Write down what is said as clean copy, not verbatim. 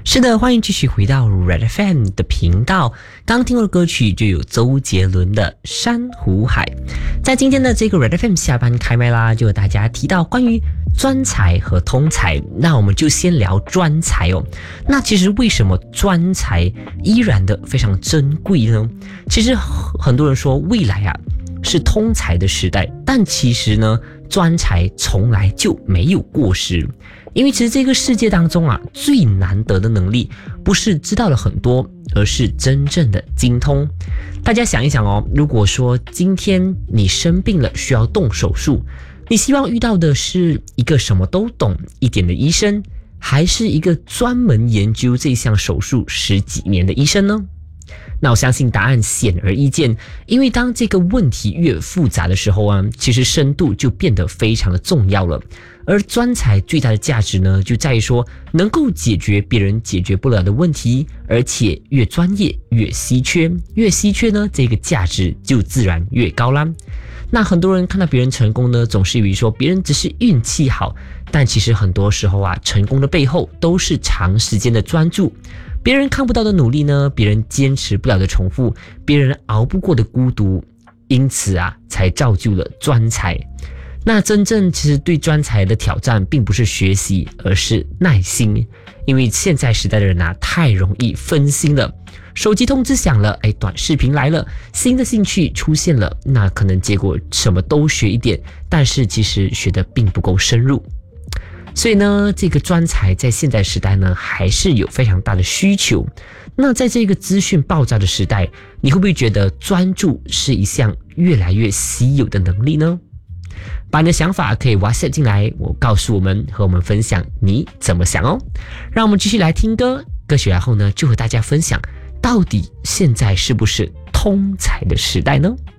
是的，欢迎继续回到 Red FM 的频道。刚听过的歌曲就有周杰伦的《珊瑚海》。在今天的这个 Red FM 下班开麦啦，就和大家提到关于专才和通才。那我们就先聊专才哦。那其实为什么专才依然的非常珍贵呢？其实很多人说未来是通才的时代，但其实呢，专才从来就没有过时。因为其实这个世界当中最难得的能力不是知道了很多，而是真正的精通。大家想一想哦，如果说今天你生病了需要动手术，你希望遇到的是一个什么都懂一点的医生，还是一个专门研究这项手术10几年的医生呢？那我相信答案显而易见，因为当这个问题越复杂的时候其实深度就变得非常的重要了。而专才最大的价值呢，就在于说能够解决别人解决不了的问题，而且越专业越稀缺，越稀缺呢，这个价值就自然越高啦。那很多人看到别人成功呢，总是以为说别人只是运气好，但其实很多时候成功的背后都是长时间的专注。别人看不到的努力呢，别人坚持不了的重复，别人熬不过的孤独，因此才造就了专才。那真正其实对专才的挑战并不是学习，而是耐心。因为现在时代的人太容易分心了，手机通知响了，短视频来了，新的兴趣出现了，那可能结果什么都学一点，但是其实学得并不够深入。所以呢，这个专才在现在时代呢，还是有非常大的需求。那在这个资讯爆炸的时代，你会不会觉得专注是一项越来越稀有的能力呢？把你的想法可以 WhatsApp 进来，我告诉我们，和我们分享你怎么想哦。让我们继续来听歌，歌曲然后呢，就和大家分享，到底现在是不是通才的时代呢？